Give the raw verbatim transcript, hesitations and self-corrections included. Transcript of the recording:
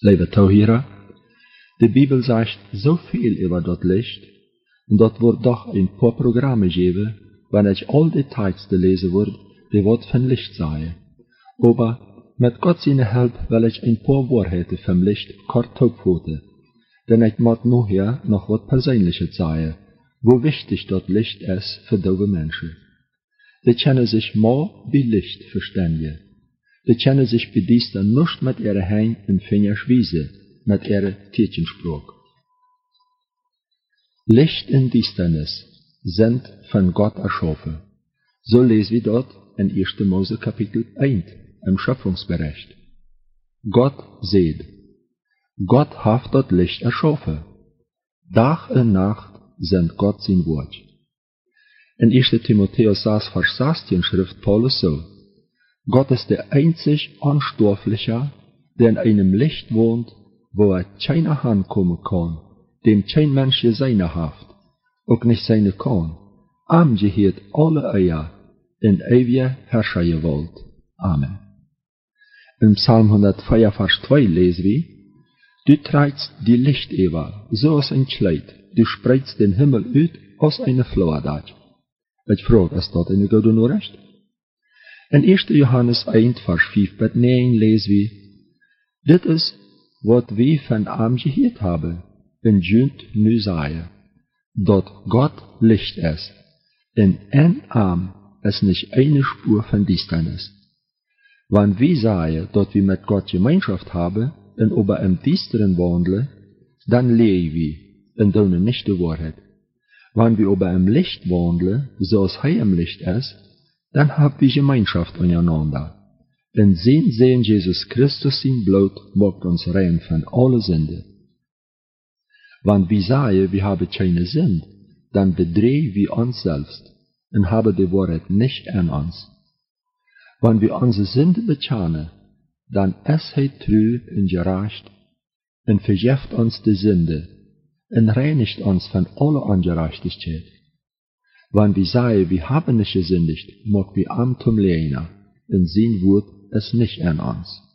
Lieve Tohira, de Bibel sagt so viel über das Licht, und dort wird doch ein paar Programme geben, wenn ich all Details lesen würde, die wird von Licht sein. Aber mit Gott seine Hilfe will ich ein paar Wahrheiten vom Licht kort aufholen, denn ich muss nachher noch was Persönliches sagen, wo wichtig das Licht ist für doofe Menschen. Die können sich mal wie Licht verständigen. Die können sich bediensten nicht mit ihrer Hand und Finger schwießen, mit ihrer Tietchensprache. Licht und Düsternis sind von Gott erschaffen. So lesen wir dort in erster Mose Kapitel eins im Schöpfungsbericht. Gott seht, Gott hat das Licht erschaffen. Tag und Nacht sind Gott sein Wort. In erster Timotheus sechs, Vers sechzehn schrift Paulus so: Gott ist der einzig Unstoffliche, der in einem Licht wohnt, wo er keiner herankommen kann, dem kein Mensch seine Haft, auch nicht seine kann. Am gehört alle Eier in ewige Herrschergewalt. Amen. Im Psalm hundertvier, Vers zwei lesen wir: Du trägst die Lichtewer, so als ein Kleid, du spreizst den Himmel uit als eine Flauerdach. Ich frage, ist das eine gute Nachricht? In erster Johannes eins, Vers fünf bis neun lesen wir: Dit ist, was wir von ihm gehört haben, und jünt nu sagen, dass Gott Licht ist, und in ihm ist nicht eine Spur von Düsternis. Wenn wir sagen, dass wir mit Gott Gemeinschaft haben und über im Düsteren wandeln, dann leben wir und tun nicht die Wahrheit. Wenn wir über im Licht wandeln, so als er im Licht ist, dann haben wir Gemeinschaft untereinander. Und sein Sohn Jesus Christus sein Blut macht uns rein von aller Sünde. Wenn wir sagen, wir haben keine Sünde, dann bedrehen wir uns selbst und haben die Wahrheit nicht in uns. Wenn wir unsere Sünde bekennen, dann ist er treu und gerecht und vergibt uns die Sünde und reinigt uns von aller Ungerechtigkeit. Wenn wir sagen, wir haben nicht gesündigt, mag wir am zum Lehner, und sein Wort ist nicht in uns.